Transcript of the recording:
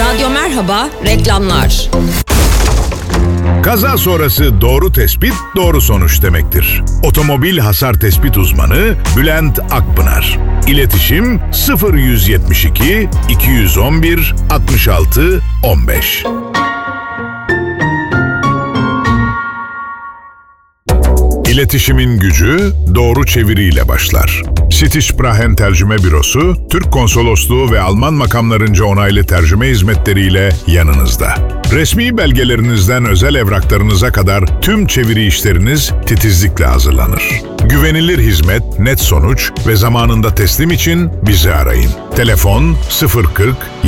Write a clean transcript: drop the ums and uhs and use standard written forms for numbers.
Radyo Merhaba, reklamlar. Kaza sonrası doğru tespit, doğru sonuç demektir. Otomobil hasar tespit uzmanı Bülent Akpınar. İletişim 0172 211 66 15. İletişimin gücü doğru çeviriyle başlar. Sitişprahen Tercüme Bürosu, Türk Konsolosluğu ve Alman makamlarınca onaylı tercüme hizmetleriyle yanınızda. Resmi belgelerinizden özel evraklarınıza kadar tüm çeviri işleriniz titizlikle hazırlanır. Güvenilir hizmet, net sonuç ve zamanında teslim için bizi arayın. Telefon 040